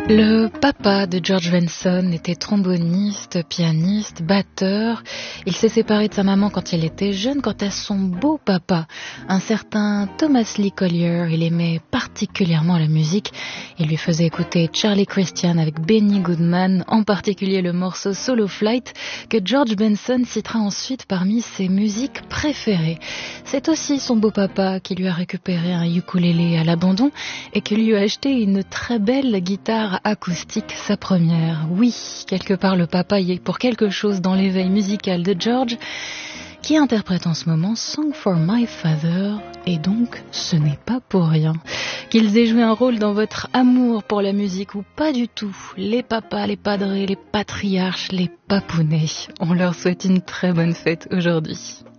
Le papa de George Benson était tromboniste, pianiste, batteur. Il s'est séparé de sa maman quand il était jeune. Quant à son beau papa, un certain Thomas Lee Collier, il aimait particulièrement la musique. Il lui faisait écouter Charlie Christian avec Benny Goodman, en particulier le morceau Solo Flight, que George Benson citera ensuite parmi ses musiques préférées. C'est aussi son beau papa qui lui a récupéré un ukulélé à l'abandon et qui lui a acheté une très belle guitare acoustique, sa première. Oui, quelque part le papa y est pour quelque chose dans l'éveil musical de George, qui interprète en ce moment Song for My Father, et donc ce n'est pas pour rien. Qu'ils aient joué un rôle dans votre amour pour la musique ou pas du tout, les papas, les padrés, les patriarches, les papounets, on leur souhaite une très bonne fête aujourd'hui.